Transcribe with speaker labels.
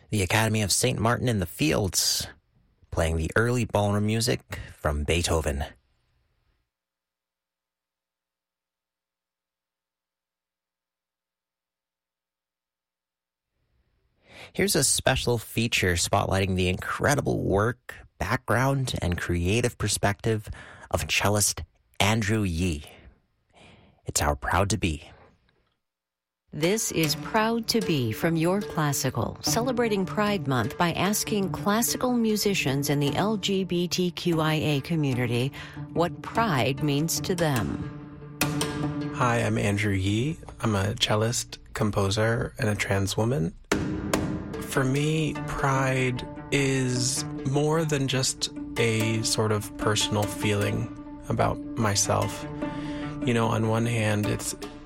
Speaker 1: The Academy of St. Martin in the Fields, playing the early ballroom music from Beethoven. Here's a special feature spotlighting the incredible work, background, and creative perspective of cellist Andrew Yee. It's our Proud to Be.
Speaker 2: This is Proud to Be from Your Classical, celebrating Pride Month by asking classical musicians in the LGBTQIA community what pride means to them.
Speaker 3: Hi, I'm Andrew Yee. I'm a cellist, composer, and a trans woman. For me, pride is more than just a sort of personal feeling about myself. You know, on one hand,